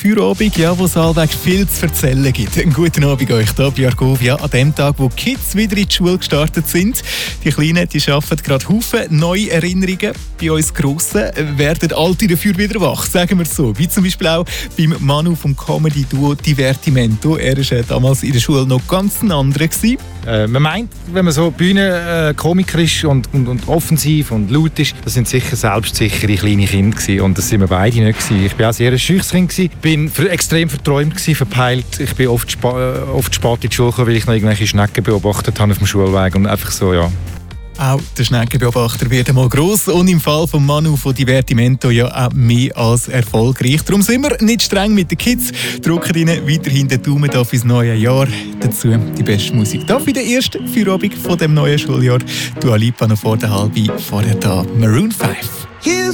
Feierabend, ja, wo es allweg viel zu erzählen gibt. Einen guten Abend euch hier bei Argovia an dem Tag, wo die Kids wieder in die Schule gestartet sind. Die Kleinen, die schaffen gerade Haufen neue Erinnerungen. Bei uns Grossen werden alte dafür wieder wach, sagen wir so. Wie zum Beispiel auch beim Manu vom Comedy-Duo Divertimento. Er war damals in der Schule noch ganz ein anderer. Man meint, wenn man so Bühnenkomiker ist und offensiv und laut ist, das sind sicher selbstsichere kleine Kinder gewesen. Und das sind wir beide nicht gewesen. Ich war auch sehr ein schüchs Kind gewesen, bin extrem verträumt gewesen, verpeilt. Ich bin oft spät in die Schule gekommen, weil ich noch irgendwelche Schnecken beobachtet habe auf dem Schulweg und einfach so, ja. Auch der Schneckenbeobachter wird einmal gross und im Fall von Manu von Divertimento ja auch mehr als erfolgreich. Darum sind wir nicht streng mit den Kids, drücken ihnen weiterhin den Daumen auf ins neue Jahr. Dazu die beste Musik. Da für den ersten Feierabend von dem neuen Schuljahr. Dua Lipa noch vor der halben, vorher da Maroon 5.